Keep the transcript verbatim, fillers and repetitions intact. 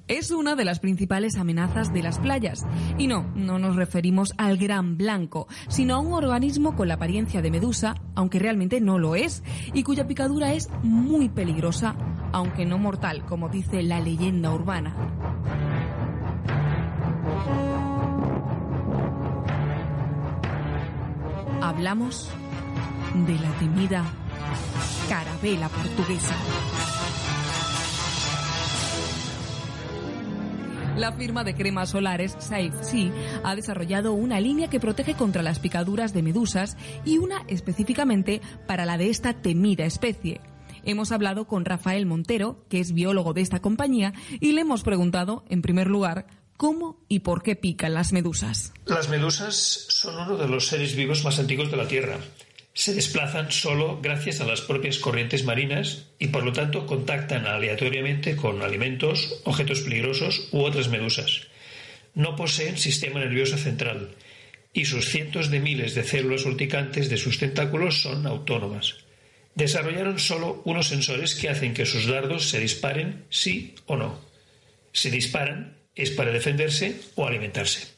Es una de las principales amenazas de las playas. Y no, no nos referimos al gran blanco, sino a un organismo con la apariencia de medusa, aunque realmente no lo es, y cuya picadura es muy peligrosa, aunque no mortal, como dice la leyenda urbana. Hablamos de la temida carabela portuguesa. La firma de cremas solares Safe Sea ha desarrollado una línea que protege contra las picaduras de medusas y una específicamente para la de esta temida especie. Hemos hablado con Rafael Montero, que es biólogo de esta compañía, y le hemos preguntado, en primer lugar, cómo y por qué pican las medusas. Las medusas son uno de los seres vivos más antiguos de la Tierra. Se desplazan solo gracias a las propias corrientes marinas y por lo tanto contactan aleatoriamente con alimentos, objetos peligrosos u otras medusas. No poseen sistema nervioso central y sus cientos de miles de células urticantes de sus tentáculos son autónomas. Desarrollaron solo unos sensores que hacen que sus dardos se disparen sí o no. Si disparan es para defenderse o alimentarse.